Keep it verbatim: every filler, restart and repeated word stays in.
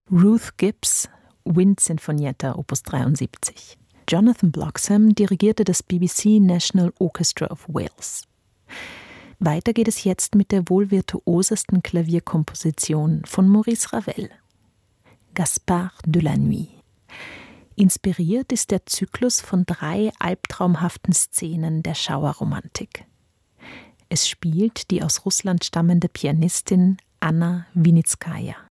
Ruth Gibbs, Wind-Sinfonietta Opus dreiundsiebzig. Jonathan Bloxham dirigierte das B B C National Orchestra of Wales. Weiter geht es jetzt mit der wohl virtuosesten Klavierkomposition von Maurice Ravel. Gaspard de la Nuit. Inspiriert ist der Zyklus von drei albtraumhaften Szenen der Schauerromantik. Es spielt die aus Russland stammende Pianistin Anna Winitskaja.